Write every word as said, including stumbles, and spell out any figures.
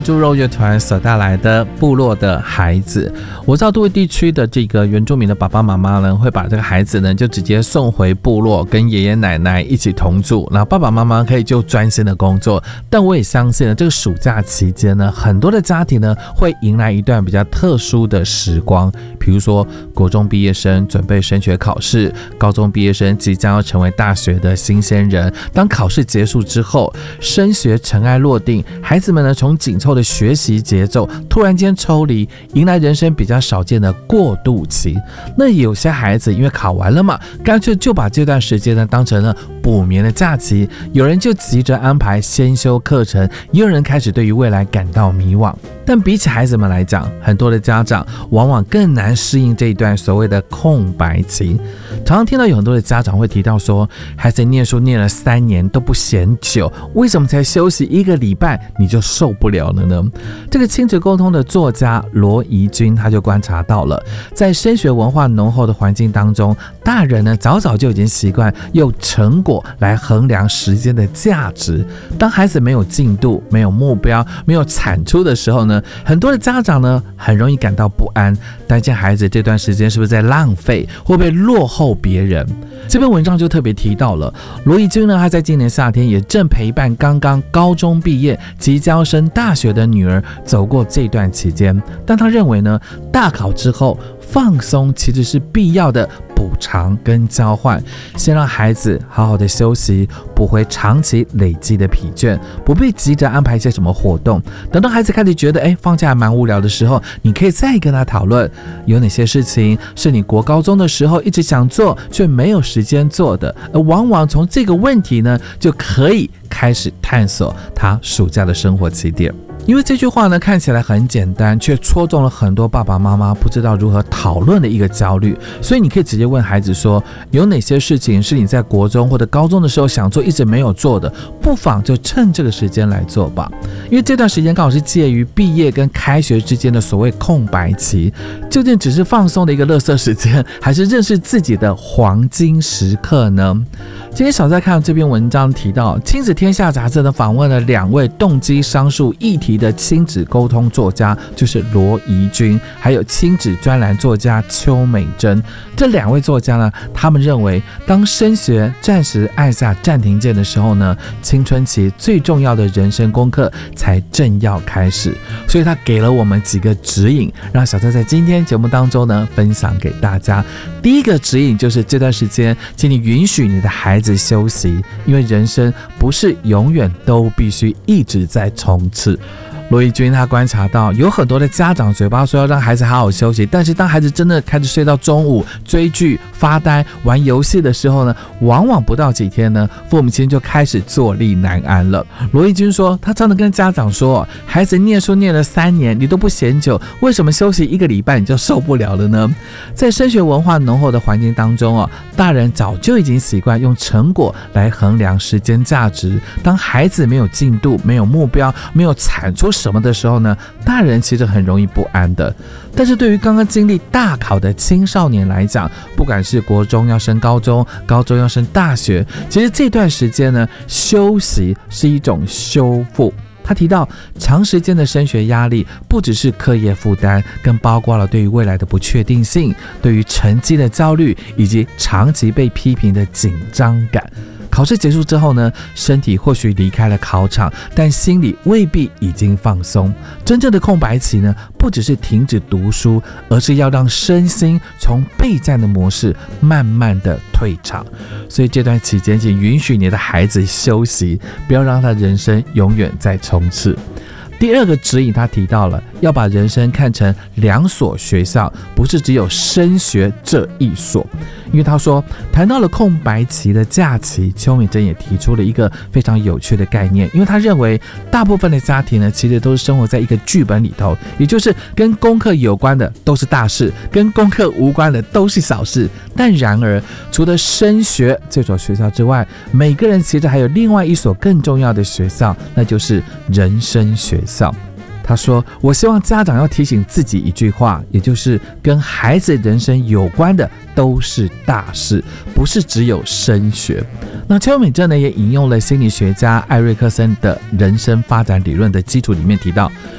猪肉乐团所带来的部落的孩子。我知道都会地区的这个原住民的爸爸妈妈呢，会把这个孩子呢就直接送回部落，跟爷爷奶奶一起同住，然后爸爸妈妈可以就专心的工作。但我也相信呢，这个暑假期间呢，很多的家庭呢会迎来一段比较特殊的时光，比如说国中毕业生准备升学考试，高中毕业生即将要成为大学的新鲜人。当考试结束之后，升学尘埃落定，孩子们呢从紧凑的学习节奏突然间抽离，迎来人生比较少见的过渡期。那有些孩子因为考完了嘛，干脆就把这段时间呢当成了补眠的假期，有人就急着安排先修课程，也有人开始对于未来感到迷惘。但比起孩子们来讲，很多的家长往往更难适应这一段所谓的空白期。常常听到有很多的家长会提到说，孩子念书念了三年都不嫌久，为什么才休息一个礼拜你就受不了了呢？这个亲子沟通的作家罗怡君他就观察到了，在升学文化浓厚的环境当中，大人呢早早就已经习惯用成果来衡量时间的价值。当孩子没有进度、没有目标、没有产出的时候呢，很多的家长呢很容易感到不安，担心孩子这段时间是不是在浪费，会不会落后别人。这篇文章就特别提到了罗怡君呢，他在今年夏天也正陪伴刚刚高中毕业、即将升大学的女儿走过这段期间。但他认为呢，大考之后放松其实是必要的补偿跟交换，先让孩子好好的休息，补回长期累积的疲倦，不必急着安排一些什么活动。等到孩子开始觉得哎，放假还蛮无聊的时候，你可以再跟他讨论有哪些事情是你国高中的时候一直想做却没有时间做的，而往往从这个问题呢，就可以开始探索他暑假的生活起点。因为这句话呢看起来很简单，却戳中了很多爸爸妈妈不知道如何讨论的一个焦虑。所以你可以直接问孩子说，有哪些事情是你在国中或者高中的时候想做一直没有做的，不妨就趁这个时间来做吧。因为这段时间刚好是介于毕业跟开学之间的所谓空白期，究竟只是放松的一个垃圾时间，还是认识自己的黄金时刻呢？今天小在看这篇文章提到，亲子天下杂志呢访问了两位动机商数议题的亲子沟通作家，就是罗怡君，还有亲子专栏作家邱美珍。这两位作家呢，他们认为，当升学暂时按下暂停键的时候呢，青春期最重要的人生功课才正要开始。所以他给了我们几个指引，让小蔡在今天节目当中呢分享给大家。第一个指引就是这段时间，请你允许你的孩子休息，因为人生不是永远都必须一直在冲刺。罗怡君他观察到，有很多的家长嘴巴说要让孩子好好休息，但是当孩子真的开始睡到中午、追剧、发呆、玩游戏的时候呢，往往不到几天呢，父母亲就开始坐立难安了。罗怡君说，他常常跟家长说，孩子念书念了三年，你都不嫌久，为什么休息一个礼拜你就受不了了呢？在升学文化浓厚的环境当中哦，大人早就已经习惯用成果来衡量时间价值。当孩子没有进度、没有目标、没有产出什么的时候呢，大人其实很容易不安的。但是对于刚刚经历大考的青少年来讲，不管是国中要升高中，高中要升大学，其实这段时间呢，休息是一种修复。他提到，长时间的升学压力不只是课业负担，更包括了对于未来的不确定性，对于成绩的焦虑，以及长期被批评的紧张感。考试结束之后呢，身体或许离开了考场，但心里未必已经放松。真正的空白期呢，不只是停止读书，而是要让身心从备战的模式慢慢的退场。所以这段期间，请允许你的孩子休息，不要让他人生永远在冲刺。第二个指引他提到了，要把人生看成两所学校，不是只有升学这一所。因为他说，谈到了空白期的假期，邱美珍也提出了一个非常有趣的概念。因为他认为，大部分的家庭呢，其实都是生活在一个剧本里头，也就是跟功课有关的都是大事，跟功课无关的都是小事。但然而，除了升学这所学校之外，每个人其实还有另外一所更重要的学校，那就是人生学校。他他说，我希望家长要提醒自己一句话，也就是跟孩子人生有关的都是大事，不是只有升学。那邱美正呢也引用了心理学家艾瑞克森的人生发展理论的基础里面提到，